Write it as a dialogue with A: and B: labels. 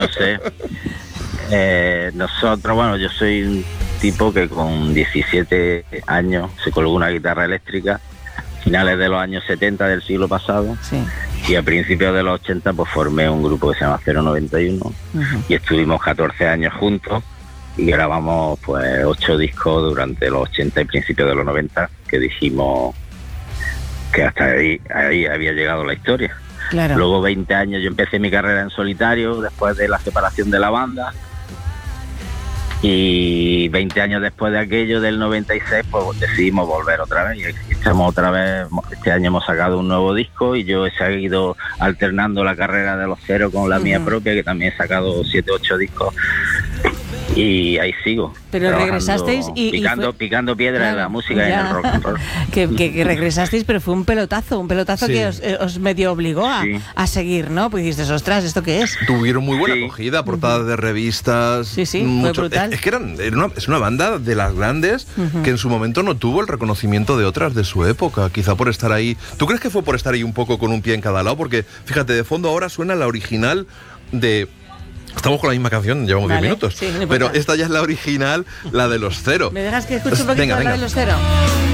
A: no sé. Nosotros, bueno, yo soy un tipo que con 17 años se colgó una guitarra eléctrica, finales de los años 70 del siglo pasado,
B: Sí.
A: y a principios de los 80 pues formé un grupo que se llama 091 y estuvimos 14 años juntos y grabamos pues 8 discos durante los 80 y principios de los 90, que dijimos que hasta ahí había llegado la historia.
B: Claro.
A: Luego 20 años yo empecé mi carrera en solitario después de la separación de la banda, y 20 años después de aquello, del 96, pues decidimos volver otra vez, y estamos otra vez. Este año hemos sacado un nuevo disco y yo he seguido alternando la carrera de los Cero con la mía propia, que también he sacado 7, 8 discos, y ahí sigo.
B: Pero regresasteis
A: picando piedra en la música y en el rock and roll.
B: Que regresasteis, pero fue un pelotazo
C: Sí.
B: que os medio obligó
A: Sí.
B: a seguir, ¿no? Porque dijisteis, ostras, ¿esto qué es?
C: Tuvieron muy buena
A: Sí.
C: acogida, portadas de revistas.
B: Sí, fue brutal.
C: Es que es una banda de las grandes que en su momento no tuvo el reconocimiento de otras de su época, quizá por estar ahí. ¿Tú crees que fue por estar ahí un poco con un pie en cada lado? Porque, fíjate, de fondo ahora suena la original de... Estamos con la misma canción, llevamos 10 minutos.
B: Sí, no importa.
C: Pero esta ya es la original, la de los Cero.
B: ¿Me dejas que escuche un poquito
C: Venga,
B: la
C: venga.
B: de los Cero?